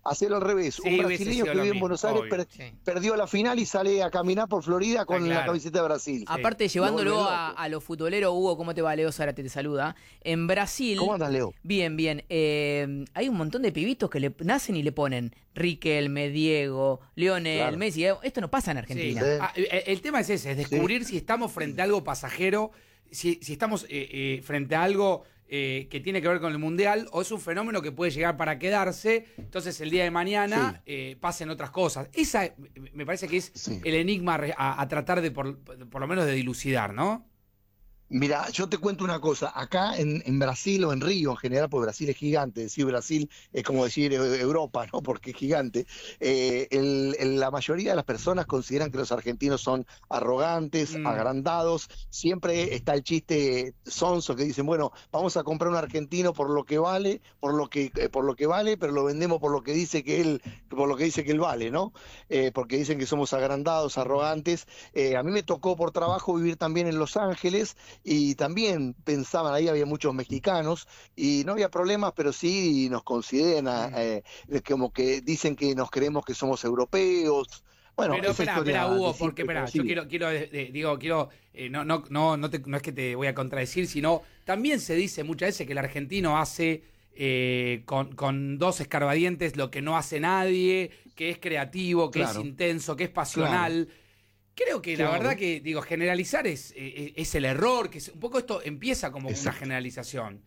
hacerlo al revés. Sí, Un hubiese brasileño sido que lo vive en mismo, Buenos Aires obvio. perdió la final y sale a caminar por Florida con la claro. camiseta de Brasil. Aparte, Lo llevándolo vuelve a, loco. a lo futbolero, Hugo, ¿cómo te va? Leo Zárate te saluda. En ¿Cómo Brasil, andas, Leo? bien, bien. Hay un montón de pibitos que le nacen y le ponen Riquelme, Diego, Lionel, Claro. Messi. Esto no pasa en Sí. Argentina. El tema es ese, es descubrir si estamos frente a algo pasajero, si estamos frente a algo que tiene que ver con el Mundial, o es un fenómeno que puede llegar para quedarse, entonces el día de mañana pasen otras cosas. Esa me parece que es el enigma a tratar de por lo menos de dilucidar, ¿no? Mira, yo te cuento una cosa, acá en Brasil o en Río en general, porque Brasil es gigante, decir Brasil es como decir Europa, ¿no? Porque es gigante. La mayoría de las personas consideran que los argentinos son arrogantes, agrandados, siempre está el chiste sonso que dicen, bueno, vamos a comprar un argentino por lo que vale, por lo que vale, pero lo vendemos por lo que dice que él vale, ¿no? Porque dicen que somos agrandados, arrogantes. A mí me tocó por trabajo vivir también en Los Ángeles, y también pensaban, ahí había muchos mexicanos y no había problemas, pero sí nos consideran como que dicen que nos creemos que somos europeos. Bueno, pero esa historia Hugo, de porque siempre, yo pero quiero, no es que te voy a contradecir, sino también se dice muchas veces que el argentino hace con dos escarbadientes lo que no hace nadie, que es creativo, que es intenso, que es pasional. Creo que la verdad que, generalizar es el error, que un poco esto empieza como una generalización.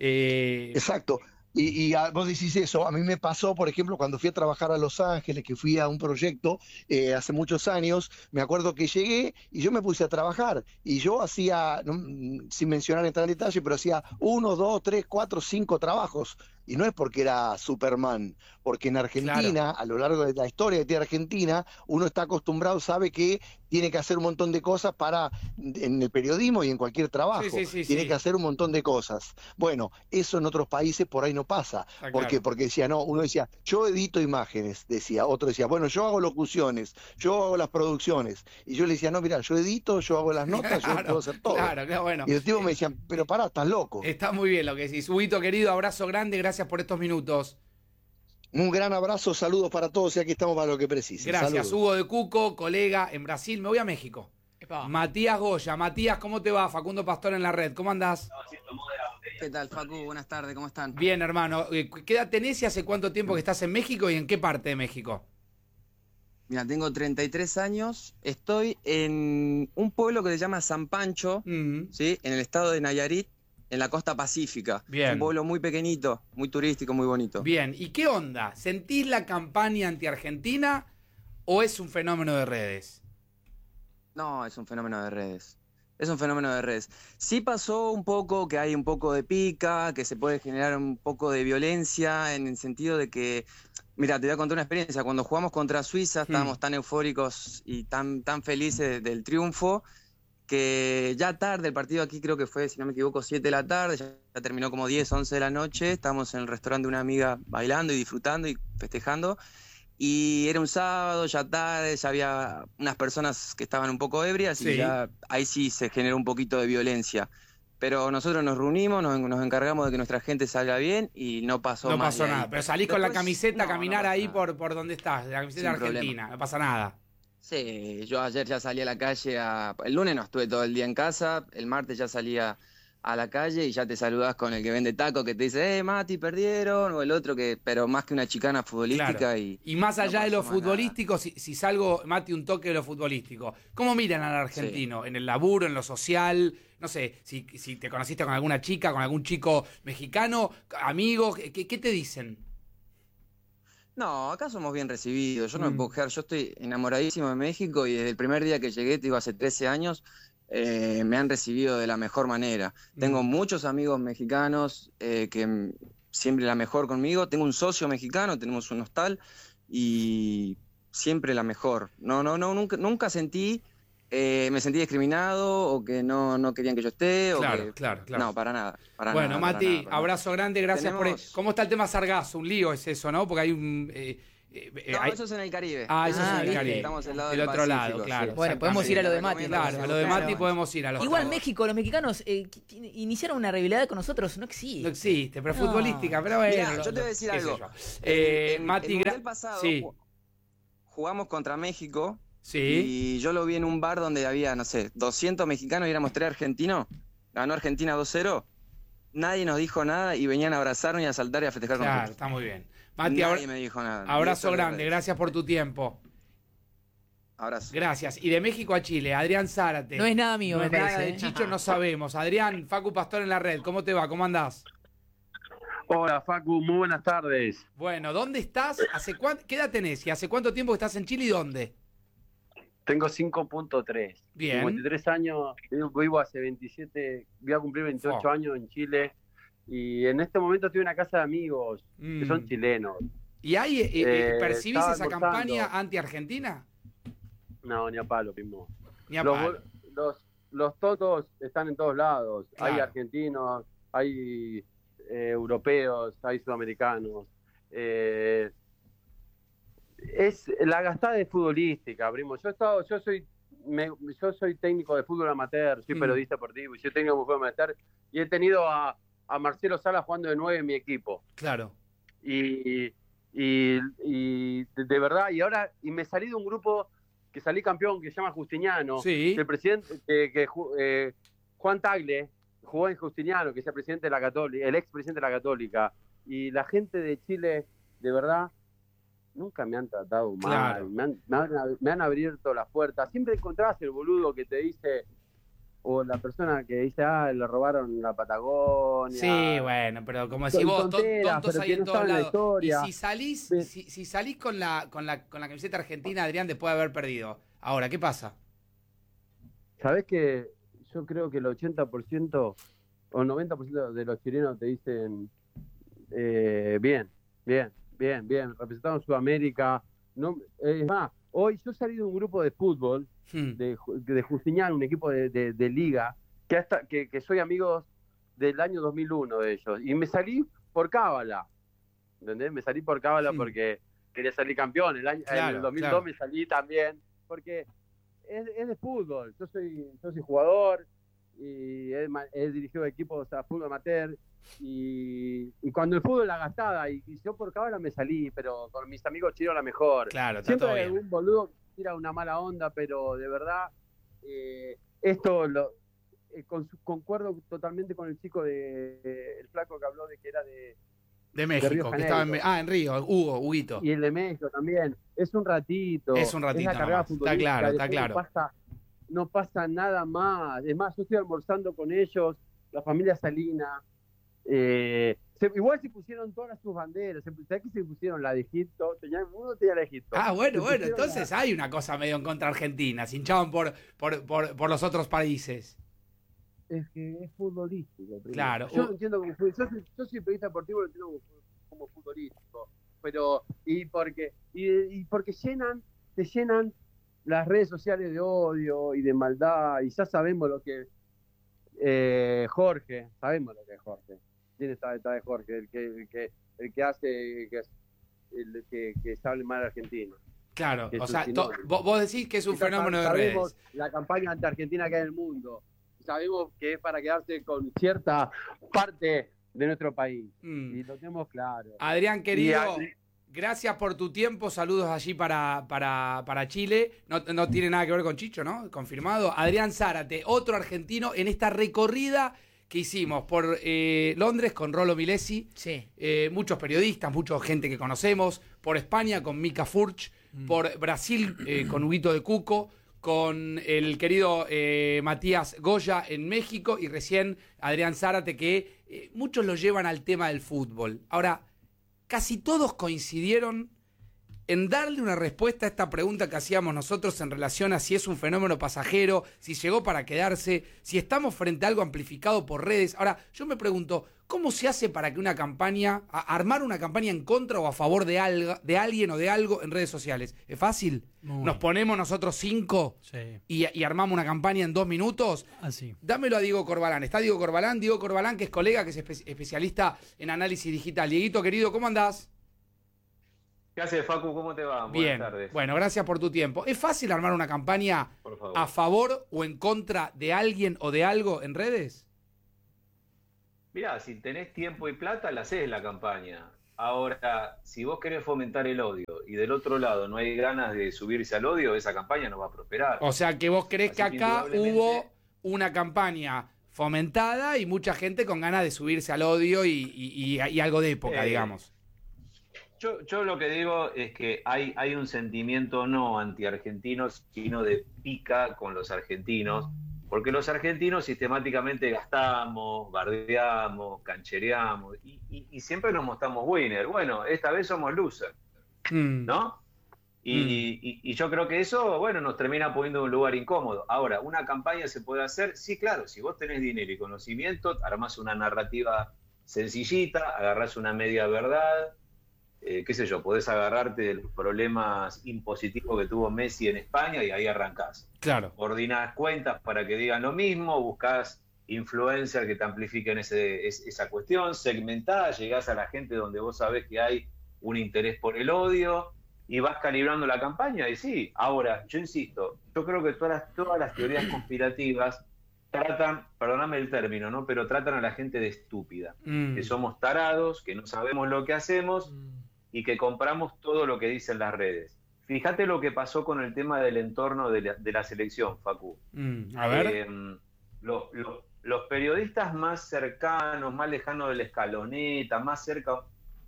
Exacto. Vos decís eso, a mí me pasó, por ejemplo, cuando fui a trabajar a Los Ángeles, que fui a un proyecto hace muchos años, me acuerdo que llegué y yo me puse a trabajar, y yo hacía, sin mencionar entrar en detalle, pero hacía 1, 2, 3, 4, 5 trabajos, y no es porque era Superman, porque en Argentina, a lo largo de la historia de Argentina, uno está acostumbrado, sabe que tiene que hacer un montón de cosas en el periodismo y en cualquier trabajo, tiene que hacer un montón de cosas. Bueno, eso en otros países por ahí no pasa. ¿Por qué? Porque uno decía, yo edito imágenes, decía, otro decía, bueno, yo hago locuciones, yo hago las producciones, y yo le decía, no, mira, yo edito, yo hago las notas, yo puedo hacer todo. Bueno. Y los tipos me decían, pero pará, estás loco. Está muy bien lo que decís. Huguito, querido, abrazo grande, gracias por estos minutos. Un gran abrazo, saludos para todos y aquí estamos para lo que precisen. Gracias, saludos. Hugo de Cuco, colega en Brasil. Me voy a México. Epa. Matías Goya. Matías, ¿cómo te va? Facundo Pastor en la red. ¿Cómo andás? ¿Qué tal, Facu? Buenas tardes, ¿cómo están? Bien, hermano. ¿Qué edad tenés y hace cuánto tiempo que estás en México y en qué parte de México? Mira, tengo 33 años. Estoy en un pueblo que se llama San Pancho, ¿sí? En el estado de Nayarit, en la costa pacífica. Bien. Un pueblo muy pequeñito, muy turístico, muy bonito. Bien. ¿Y qué onda? ¿Sentís la campaña anti-Argentina o es un fenómeno de redes? No, es un fenómeno de redes. Es un fenómeno de redes. Sí pasó un poco que hay un poco de pica, que se puede generar un poco de violencia en el sentido de que, mira, te voy a contar una experiencia. Cuando jugamos contra Suiza estábamos tan eufóricos y tan felices del triunfo que ya tarde, el partido aquí creo que fue, si no me equivoco, 7 de la tarde, ya terminó como 10, 11 de la noche, estábamos en el restaurante de una amiga bailando y disfrutando y festejando. Y era un sábado, ya tarde, ya había unas personas que estaban un poco ebrias y ya ahí sí se generó un poquito de violencia. Pero nosotros nos reunimos, nos encargamos de que nuestra gente salga bien y no pasó nada. No pasó nada, pero salís con la camiseta a caminar no ahí por por donde estás, la camiseta Sin argentina, problema. no pasa nada. Sí, yo ayer ya salí a la calle, el lunes no estuve todo el día en casa, el martes ya salí a la calle y ya te saludás con el que vende taco que te dice, Mati, perdieron, o el otro pero más que una chicana futbolística. Claro. Y más allá no de lo pasó más futbolístico, si salgo, Mati, un toque de lo futbolístico, ¿cómo miran al argentino? ¿En el laburo, en lo social? No sé, si te conociste con alguna chica, con algún chico mexicano, amigos, ¿qué te dicen? No, acá somos bien recibidos, yo no me puedo quejar, yo estoy enamoradísimo de México y desde el primer día que llegué, te digo, hace 13 años, me han recibido de la mejor manera. Tengo muchos amigos mexicanos que siempre la mejor conmigo, tengo un socio mexicano, tenemos un hostal y siempre la mejor. Nunca me sentí discriminado o que no querían que yo esté. Claro. No, para nada. Bueno, nada, Mati, para nada. abrazo grande, gracias por... ¿Cómo está el tema Sargazo? Un lío es eso, ¿no? Porque hay No, eso es en el Caribe. Ah, eso es en el ¿viste? Caribe. Estamos del lado del del otro lado, Pacífico, claro. sí. Bueno, podemos ir a lo de Mati. Claro, a lo de Mati podemos ir a los Igual dos. México, los mexicanos iniciaron una rivalidad con nosotros, no existe. No existe, pero No. futbolística, pero bueno. Mirá, yo te voy a decir qué sé algo. yo. En Mati, el Mundial pasado sí, jugamos contra México sí. y yo lo vi en un bar donde había, no sé, 200 mexicanos y éramos 3 argentinos. Ganó Argentina 2-0. Nadie nos dijo nada y venían a abrazarnos y a saltar y a festejar con Claro, nosotros. está muy bien. Mati, Nadie me dijo nada. abrazo Y eso grande, es- gracias por tu tiempo. Abrazo. Gracias. Y de México a Chile, Adrián Zárate. No es nada mío, No me es nada parece. de Chicho, no sabemos. Adrián, Facu Pastor en la red, ¿cómo te va? ¿Cómo andás? Hola Facu, muy buenas tardes. Bueno, ¿dónde estás? ¿Qué edad tenés? ¿Y hace cuánto tiempo que estás en Chile y dónde? Tengo 5.3. Bien. 53 años, vivo hace 27, voy a cumplir 28 años en Chile. Y en este momento estoy en una casa de amigos que son chilenos. ¿Y hay, percibís estaba esa almorzando. campaña anti-argentina? No, ni a palo, primo. Ni a Los, palo. los totos están en todos lados. Claro. Hay argentinos, hay europeos, hay sudamericanos. Es la gastada de futbolística, primo. Yo soy técnico de fútbol amateur, soy periodista deportivo y soy técnico de fútbol amateur y he tenido a Marcelo Sala jugando de 9 en mi equipo. Claro. Y de verdad, y me salí de un grupo que salí campeón que se llama Justiniano. Sí. El presidente Juan Tagle jugó en Justiniano, que es el presidente de la Católica, el expresidente de la Católica. Y la gente de Chile, de verdad, nunca me han tratado mal. Claro. Me han abierto las puertas. Siempre encontrás el boludo que te dice, o la persona que dice, le robaron la Patagonia. Sí, bueno, pero como decís vos, Tonteras, tontos pero hay que en no todos saben la lados. historia. Y si salís, Sí. si salís con la camiseta argentina, Adrián, después de haber perdido. Ahora, ¿qué pasa? ¿Sabés que yo creo que el 80% o el 90% de los chilenos te dicen bien, representamos Sudamérica. No, es más, hoy yo salí de un grupo de fútbol de Justiniano, un equipo de liga, que soy amigos del año 2001 de ellos, y me salí por cábala, ¿entendés? Me salí por cábala porque quería salir campeón. En el 2002 me salí también, porque es de fútbol. Yo soy jugador y he dirigido equipos a fútbol amateur, y cuando el fútbol es la gastada, y yo por cábala me salí, pero con mis amigos chinos la mejor. Claro, está Siempre todo hay bien. algún boludo que tira una mala onda, pero de verdad, concuerdo totalmente con el chico el flaco que habló de que era de México, Río que estaba Janeiro. en Río, Huguito. y el de México también. Es un ratito. Es un ratito la carrera nomás. Está futbolística, claro, está después claro. No pasa nada más. Es más, yo estoy almorzando con ellos, la familia Salina. Igual se pusieron todas sus banderas. ¿Sabes que se pusieron la de Egipto? Uno tenía la de Egipto. Ah, bueno, Se pusieron entonces hay una cosa medio en contra Argentina. Se hinchaban por los otros países. Es que es futbolístico. Primo. Claro. Yo no entiendo cómo fue. Yo soy periodista deportivo, lo entiendo como futbolístico. Pero, porque te llenan las redes sociales de odio y de maldad. Y ya sabemos lo que Jorge, sabemos lo que es Jorge. ¿Quién está detrás de Jorge? El que hace que se hable mal argentino. Claro, Que o es sea, un sinónimo. vos decís que es un Y ya fenómeno de sabemos redes. la campaña anti-argentina que hay en el mundo. Sabemos que es para quedarse con cierta parte de nuestro país. Y lo tenemos claro. Adrián, querido, Y gracias por tu tiempo. Saludos allí para Chile. No tiene nada que ver con Chicho, ¿no? Confirmado. Adrián Zárate, otro argentino en esta recorrida que hicimos por Londres con Rolo Milesi. Sí. Muchos periodistas, mucha gente que conocemos. Por España con Mika Furch. Por Brasil con Huguito de Cuco. Con el querido Matías Goya en México. Y recién Adrián Zárate, que muchos lo llevan al tema del fútbol. Ahora, casi todos coincidieron en darle una respuesta a esta pregunta que hacíamos nosotros en relación a si es un fenómeno pasajero, si llegó para quedarse, si estamos frente a algo amplificado por redes. Ahora, yo me pregunto, ¿cómo se hace para que armar una campaña en contra o a favor de alguien o de algo en redes sociales? ¿Es fácil? Nos ponemos nosotros 5 y armamos una campaña en 2 minutos. Así. Dámelo a Diego Corbalán. Está Diego Corbalán, que es colega, que es especialista en análisis digital. Dieguito, querido, ¿cómo andás? ¿Qué haces, Facu? ¿Cómo te va? Bien. Buenas tardes. Bueno, gracias por tu tiempo. ¿Es fácil armar una campaña Por favor. a favor o en contra de alguien o de algo en redes? Mirá, si tenés tiempo y plata, la haces la campaña. Ahora, si vos querés fomentar el odio y del otro lado no hay ganas de subirse al odio, esa campaña no va a prosperar. O sea, que vos creés Así que que acá indudablemente- hubo una campaña fomentada y mucha gente con ganas de subirse al odio y algo de época, digamos. Yo lo que digo es que hay un sentimiento no anti-argentino, sino de pica con los argentinos, porque los argentinos sistemáticamente gastamos, bardeamos, canchereamos, y siempre nos mostramos winner. Bueno, esta vez somos loser, ¿no? Y yo creo que eso, bueno, nos termina poniendo en un lugar incómodo. Ahora, ¿una campaña se puede hacer? Sí, claro, si vos tenés dinero y conocimiento, armás una narrativa sencillita, agarrás una media verdad, qué sé yo, podés agarrarte de los problemas impositivos que tuvo Messi en España y ahí arrancás. Claro. Ordenás cuentas para que digan lo mismo, buscás influencers que te amplifiquen esa cuestión, segmentás, llegás a la gente donde vos sabés que hay un interés por el odio y vas calibrando la campaña. Y sí, ahora, yo insisto, yo creo que todas las teorías conspirativas tratan, perdóname el término, ¿no? Pero tratan a la gente de estúpida, que somos tarados, que no sabemos lo que hacemos y que compramos todo lo que dicen las redes. Fíjate lo que pasó con el tema del entorno de la selección, Facu. A ver. Los periodistas más cercanos, más lejanos de la escaloneta, más cerca...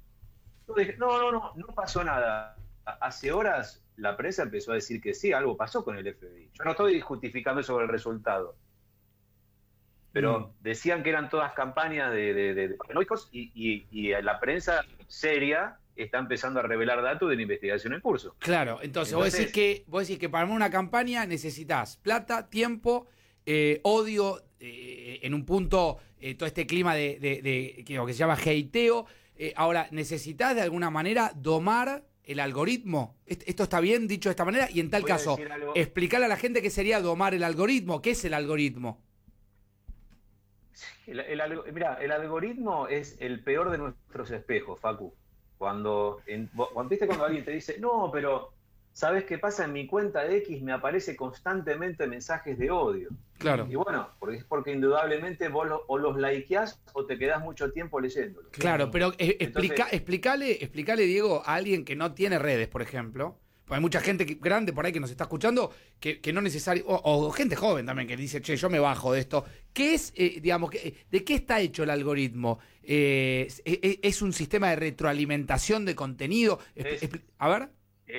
No pasó nada. Hace horas la prensa empezó a decir que sí, algo pasó con el FBI. Yo no estoy justificando sobre el resultado. Pero decían que eran todas campañas de paranoicos y la prensa seria está empezando a revelar datos de la investigación en curso. Claro, entonces vos decís que para armar una campaña necesitas plata, tiempo, odio, en un punto todo este clima de lo que se llama hateo. Ahora, necesitas de alguna manera domar el algoritmo. ¿Esto está bien dicho de esta manera? Y en tal Voy a caso, decir algo. explicarle a la gente qué sería domar el algoritmo. ¿Qué es el algoritmo? Mira, el algoritmo es el peor de nuestros espejos, Facu. ¿Viste cuando alguien te dice, no, pero ¿sabes qué pasa? En mi cuenta de X me aparece constantemente mensajes de odio. Claro. Y bueno, es porque indudablemente vos o los likeás o te quedás mucho tiempo leyéndolo. Claro, pero Entonces- explícale, Diego, a alguien que no tiene redes, por ejemplo. Porque hay mucha gente grande por ahí que nos está escuchando que no necesario, o gente joven también que dice, che, yo me bajo de esto. ¿Qué es, digamos, de qué está hecho el algoritmo? ¿Es un sistema de retroalimentación de contenido? A ver.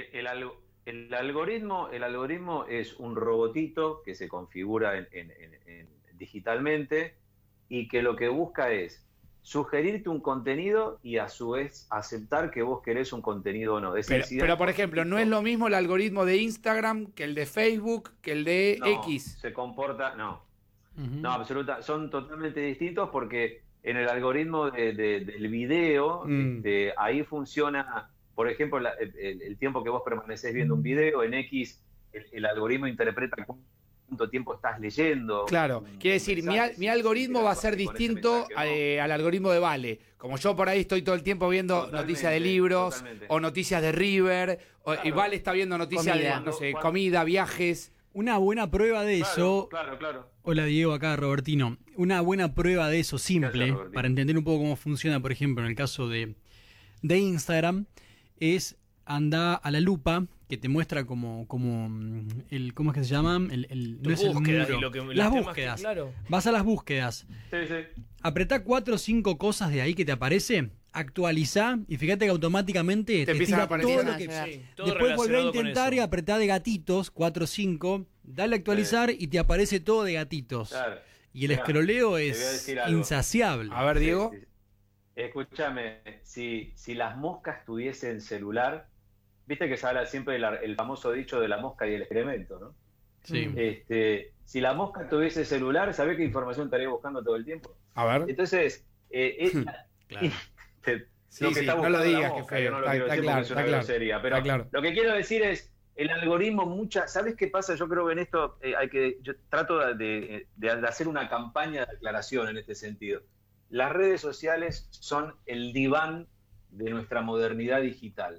El algoritmo es un robotito que se configura digitalmente y que lo que busca es sugerirte un contenido y a su vez aceptar que vos querés un contenido o no. Pero, por ejemplo, no es lo mismo el algoritmo de Instagram que el de Facebook, que el de X. Se comporta, no, absoluta, son totalmente distintos porque en el algoritmo del video, ahí funciona, por ejemplo, el tiempo que vos permanecés viendo un video, en X el algoritmo interpreta cuánto tiempo estás leyendo. Claro, quiere decir, mi algoritmo va a ser distinto al algoritmo de Vale. Como yo por ahí estoy todo el tiempo viendo noticias de libros o noticias de River, y Vale está viendo noticias de, no sé, comida, viajes. Una buena prueba de eso. Claro. Hola Diego, acá Robertino. Una buena prueba de eso simple, Gracias, para entender un poco cómo funciona, por ejemplo, en el caso de Instagram, es anda a la lupa, que te muestra como el, ¿cómo es que se llama? No es el muro. Las búsquedas. Claro. Vas a las búsquedas. Sí. Apretá 4 o 5 cosas de ahí que te aparece, actualizá y fíjate que automáticamente te empiezan a tira aparecer. todo lo que... Sí, todo Después volver a relacionado con intentar y eso. apretá de gatitos, 4 o 5, dale a actualizar y te aparece todo de gatitos. Claro. Y el Mirá, escroleo te voy a es decir algo. insaciable. A ver, Diego. Sí. Escúchame, si las moscas tuviesen celular, viste que se habla siempre el famoso dicho de la mosca y el excremento, ¿no? Sí. Si la mosca tuviese celular, ¿sabés qué información estaría buscando todo el tiempo? A ver. Entonces, Claro. Sí, lo que sí, está no buscando lo la digas, mosca, que yo feo. no lo Está quiero decir claro, porque es una está claro. grosería, pero Está claro. lo que quiero decir es, el algoritmo, ¿sabés qué pasa? Yo creo que en esto yo trato de hacer una campaña de aclaración en este sentido. Las redes sociales son el diván de nuestra modernidad digital.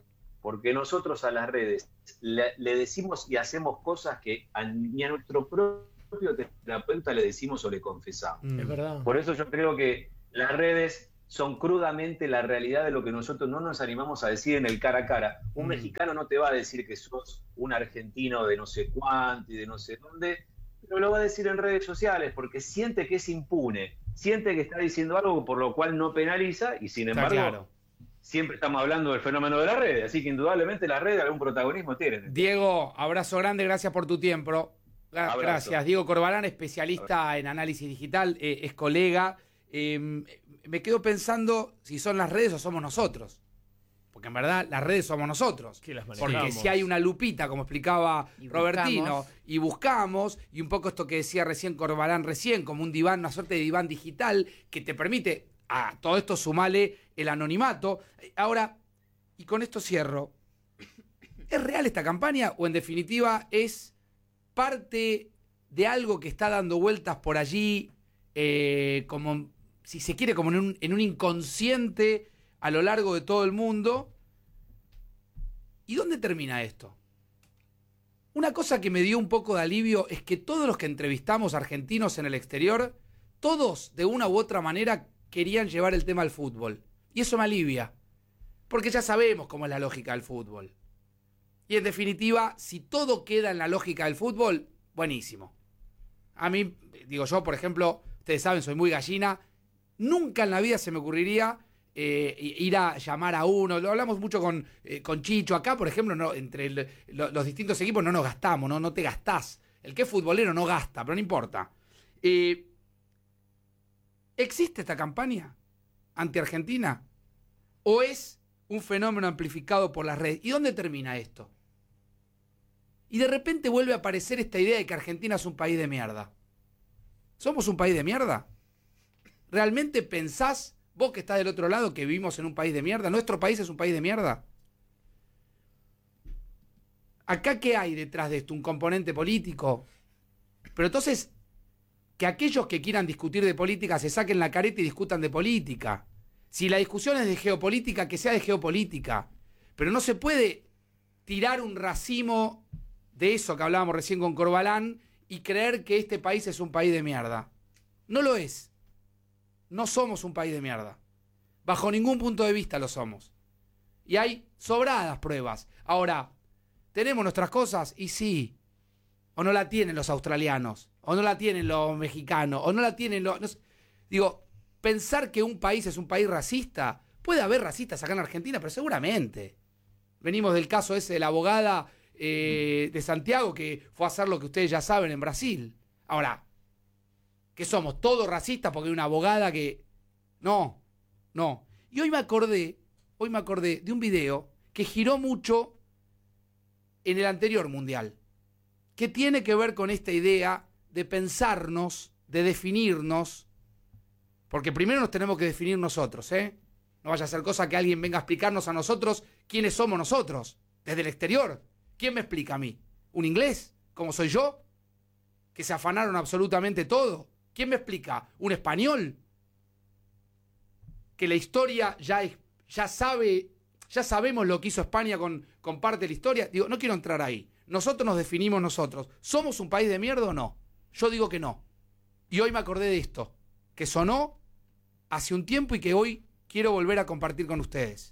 porque nosotros a las redes le decimos y hacemos cosas que ni a nuestro propio terapeuta le decimos o le confesamos. Es verdad. Por eso yo creo que las redes son crudamente la realidad de lo que nosotros no nos animamos a decir en el cara a cara. Un mexicano no te va a decir que sos un argentino de no sé cuánto y de no sé dónde, pero lo va a decir en redes sociales porque siente que es impune, siente que está diciendo algo por lo cual no penaliza y sin embargo siempre estamos hablando del fenómeno de las redes, así que indudablemente las redes algún protagonismo tienen. Diego, abrazo grande, gracias por tu tiempo. Gracias. Diego Corbalán, especialista en análisis digital, es colega. Me quedo pensando si son las redes o somos nosotros. Porque en verdad las redes somos nosotros. Porque si hay una lupita, como explicaba Robertino, y buscamos, y un poco esto que decía recién Corbalán como un diván, una suerte de diván digital que te permite a todo esto sumarle el anonimato. Ahora, y con esto cierro, ¿es real esta campaña o en definitiva es parte de algo que está dando vueltas por allí, como si se quiere, como en un inconsciente a lo largo de todo el mundo? ¿Y dónde termina esto? Una cosa que me dio un poco de alivio es que todos los que entrevistamos argentinos en el exterior, todos de una u otra manera querían llevar el tema al fútbol. Y eso me alivia, porque ya sabemos cómo es la lógica del fútbol. Y en definitiva, si todo queda en la lógica del fútbol, buenísimo. A mí, digo yo, por ejemplo, ustedes saben, soy muy gallina, nunca en la vida se me ocurriría ir a llamar a uno. Lo hablamos mucho con Chicho. Acá, por ejemplo, no, entre los distintos equipos no nos gastamos, no te gastás. El que es futbolero no gasta, pero no importa. ¿Existe esta campaña anti-Argentina? ¿O es un fenómeno amplificado por las redes? ¿Y dónde termina esto? Y de repente vuelve a aparecer esta idea de que Argentina es un país de mierda. ¿Somos un país de mierda? ¿Realmente pensás, vos que estás del otro lado, que vivimos en un país de mierda? ¿Nuestro país es un país de mierda? ¿Acá qué hay detrás de esto? ¿Un componente político? Pero entonces, que aquellos que quieran discutir de política se saquen la careta y discutan de política. Si la discusión es de geopolítica, que sea de geopolítica. Pero no se puede tirar un racimo de eso que hablábamos recién con Corbalán y creer que este país es un país de mierda. No lo es. No somos un país de mierda. Bajo ningún punto de vista lo somos. Y hay sobradas pruebas. Ahora, ¿tenemos nuestras cosas? Y sí. O no la tienen los australianos. O no la tienen los mexicanos. O no la tienen los... No sé. Digo, pensar que un país es un país racista. Puede haber racistas acá en Argentina, pero seguramente. Venimos del caso ese de la abogada de Santiago que fue a hacer lo que ustedes ya saben en Brasil. Ahora, ¿qué somos? ¿Todos racistas porque hay una abogada que...? No. Y hoy me acordé de un video que giró mucho en el anterior mundial, que tiene que ver con esta idea de pensarnos, de definirnos, porque primero nos tenemos que definir nosotros, No vaya a ser cosa que alguien venga a explicarnos a nosotros quiénes somos nosotros, desde el exterior. ¿Quién me explica a mí? ¿Un inglés? ¿Como soy yo? ¿Que se afanaron absolutamente todo? ¿Quién me explica? ¿Un español? Que la historia ya sabemos lo que hizo España con parte de la historia. Digo, no quiero entrar ahí. Nosotros nos definimos nosotros. ¿Somos un país de mierda o no? Yo digo que no. Y hoy me acordé de esto, que sonó hace un tiempo y que hoy quiero volver a compartir con ustedes.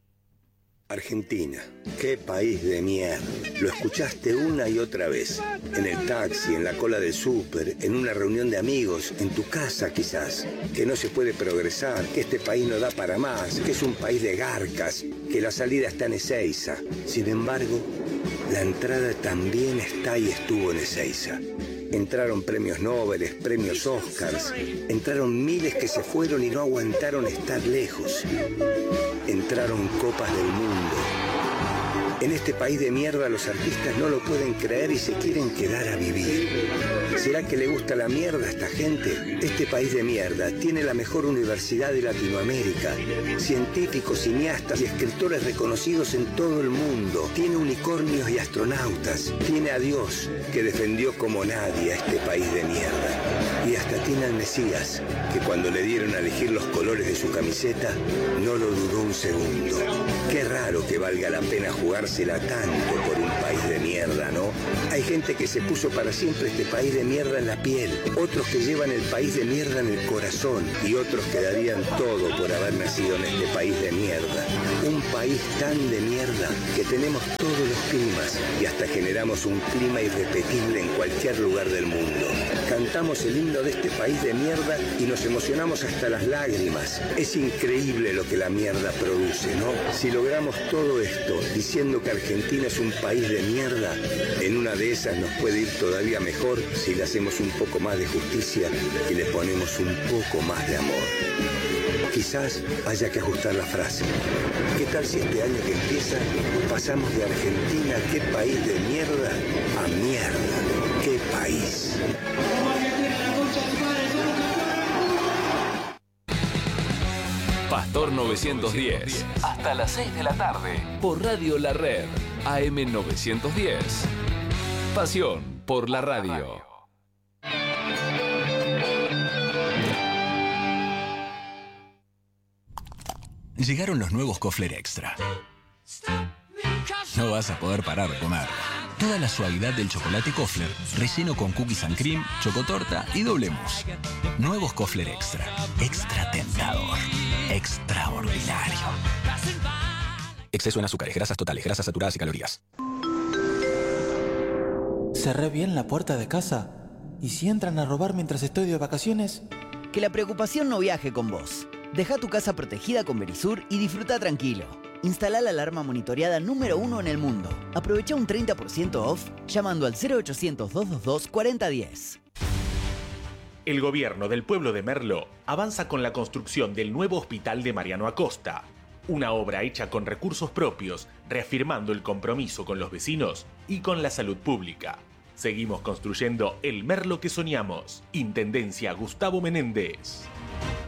Argentina, qué país de mierda. Lo escuchaste una y otra vez. En el taxi, en la cola del súper, en una reunión de amigos, en tu casa quizás. Que no se puede progresar, que este país no da para más, que es un país de garcas, que la salida está en Ezeiza. Sin embargo, la entrada también está y estuvo en Ezeiza. Entraron premios Nobel, premios Oscars, entraron miles que se fueron y no aguantaron estar lejos. Entraron copas del mundo En este país de mierda los artistas no lo pueden creer y se quieren quedar a vivir. ¿Será que le gusta la mierda a esta gente? Este país de mierda tiene la mejor universidad de Latinoamérica, científicos, cineastas y escritores reconocidos en todo el mundo. Tiene unicornios y astronautas. Tiene a Dios, que defendió como nadie a este país de mierda. Y hasta tiene al Mesías, que cuando le dieron a elegir los colores de su camiseta, no lo dudó un segundo. Qué raro que valga la pena jugársela tanto por un país de mierda, ¿no? Hay gente que se puso para siempre este país de mierda en la piel, otros que llevan el país de mierda en el corazón y otros que darían todo por haber nacido en este país de mierda. Un país tan de mierda que tenemos todos los climas y hasta generamos un clima irrepetible en cualquier lugar del mundo. Cantamos el himno de este país de mierda y nos emocionamos hasta las lágrimas. Es increíble lo que la mierda produce, ¿no? Si logramos todo esto diciendo que Argentina es un país de mierda, en una de esas nos puede ir todavía mejor si le hacemos un poco más de justicia y le ponemos un poco más de amor. Quizás haya que ajustar la frase. ¿Qué tal si este año que empieza pasamos de Argentina, qué país de mierda, a mierda, qué país? Pastor 910. Hasta las 6 de la tarde. Por Radio La Red. AM 910. Pasión por la radio. Llegaron los nuevos Kofler Extra. No vas a poder parar de comer. Toda la suavidad del chocolate Kofler, relleno con cookies and cream, chocotorta y doble mousse. Nuevos Kofler Extra. Extra tentador. Extraordinario. Exceso en azúcares, grasas totales, grasas saturadas y calorías. ¿Cerré bien la puerta de casa? ¿Y si entran a robar mientras estoy de vacaciones? Que la preocupación no viaje con vos. Deja tu casa protegida con Verisur y disfruta tranquilo. Instala la alarma monitoreada número 1 en el mundo. Aprovecha un 30% off llamando al 0800-222-4010. El gobierno del pueblo de Merlo avanza con la construcción del nuevo hospital de Mariano Acosta. Una obra hecha con recursos propios, reafirmando el compromiso con los vecinos y con la salud pública. Seguimos construyendo el Merlo que soñamos. Intendencia Gustavo Menéndez.